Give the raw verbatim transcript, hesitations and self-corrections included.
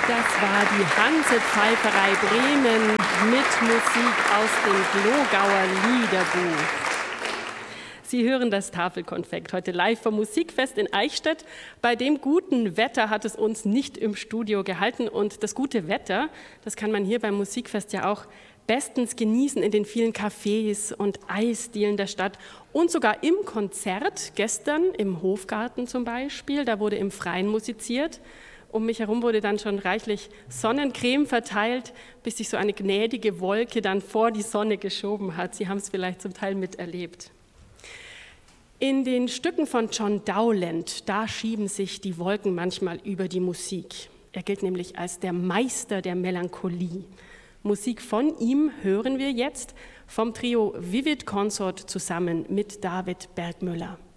Das war die Hansepfeiferei Bremen mit Musik aus dem Glogauer Liederbuch. Sie hören das Tafelkonfekt heute live vom Musikfest in Eichstätt. Bei dem guten Wetter hat es uns nicht im Studio gehalten. Und das gute Wetter, das kann man hier beim Musikfest ja auch bestens genießen in den vielen Cafés und Eisdielen der Stadt. Und sogar im Konzert, gestern im Hofgarten zum Beispiel, da wurde im Freien musiziert. Um mich herum wurde dann schon reichlich Sonnencreme verteilt, bis sich so eine gnädige Wolke dann vor die Sonne geschoben hat. Sie haben es vielleicht zum Teil miterlebt. In den Stücken von John Dowland, da schieben sich die Wolken manchmal über die Musik. Er gilt nämlich als der Meister der Melancholie. Musik von ihm hören wir jetzt vom Trio Vivid Consort zusammen mit David Bergmüller.